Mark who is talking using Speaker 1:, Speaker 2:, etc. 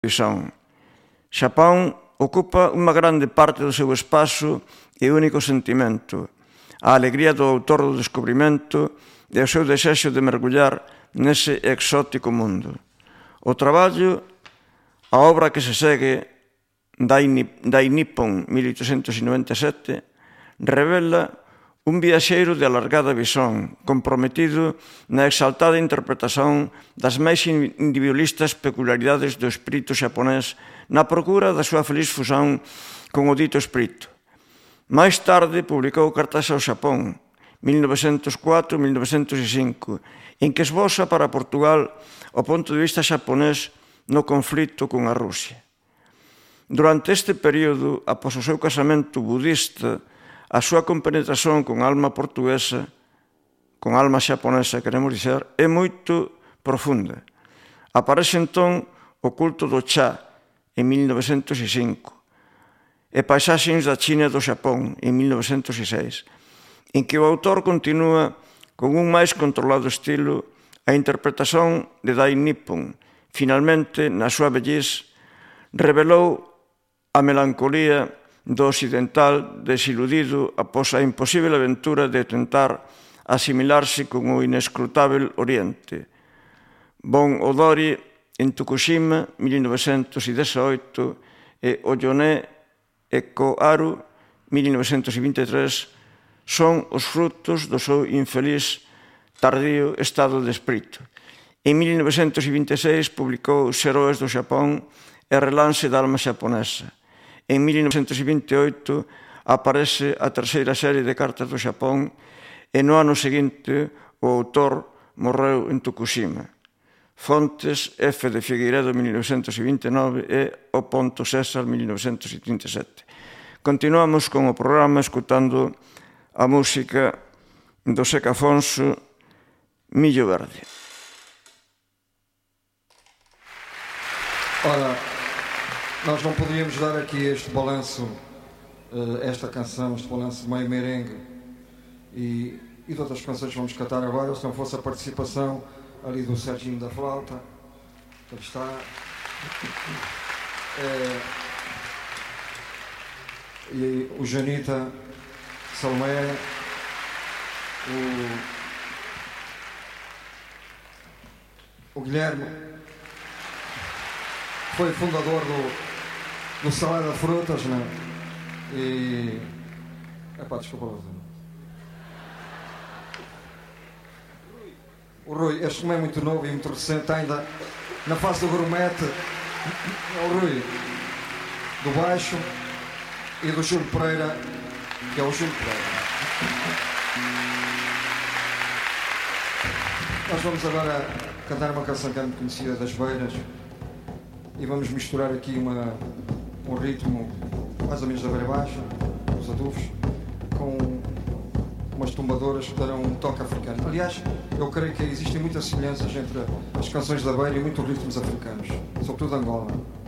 Speaker 1: visón. Xapón ocupa unha grande parte do seu espazo e único sentimento, a alegría do autor do descubrimento e o seu desexo de mergullar nese exótico mundo. O traballo, a obra que se segue, Dai Nippon 1897, revela un viaxeiro de alargada visón, comprometido na exaltada interpretación das máis individualistas peculiaridades do espírito xaponés na procura da súa feliz fusón con o dito espírito. Máis tarde publicou Cartas ao Xapón, 1904-1905, en que esboza para Portugal o ponto de vista xaponés no conflito con a Rusia. Durante este período, após o seu casamento budista, a súa compenetración con a alma portuguesa, con a alma xaponesa, queremos dizer, é moito profunda. Aparece entón o culto do Cha, en 1905, e Paisaxes da China e do Xapón, en 1906, en que o autor continúa con un máis controlado estilo a interpretación de Dai Nippon. Finalmente, na súa vellez, revelou a melancolía do occidental desiludido após a imposible aventura de tentar asimilarse con o inescrutável Oriente. Bon Odori, en Tokushima, 1918, e Oyone Ekoharu, 1923, son os frutos do seu infeliz tardío estado de espírito. En 1926 publicou Xeroes do Xapón e Relance da alma xaponesa. En 1928 aparece a terceira serie de Cartas do Xapón e no ano seguinte o autor morreu en Tokushima. Fontes F. de Figueiredo, 1929 e O. César, 1937. Continuamos con o programa escutando a música do Seca Afonso, Millo Verde.
Speaker 2: Ora, nós não podíamos dar aqui este balanço, esta canção, este balanço de meio merengue e de outras canções que vamos cantar agora, se não fosse a participação ali do Serginho da Flauta, que está, e o Janita Salomé, o Guilherme, foi fundador do Salada de Frutas, não é? E... desculpa lá. O Rui, este não é muito novo e muito recente, está ainda na fase do gourmet. É o Rui do baixo e do Júlio Pereira, que é o Júlio Pereira. Nós vamos agora cantar uma canção que é muito conhecida, das Beiras, e vamos misturar aqui um ritmo mais ou menos da beira baixa, dos adufos, com umas tumbadoras que darão um toque africano. Aliás, eu creio que existem muitas semelhanças entre as canções da beira e muitos ritmos africanos, sobretudo Angola.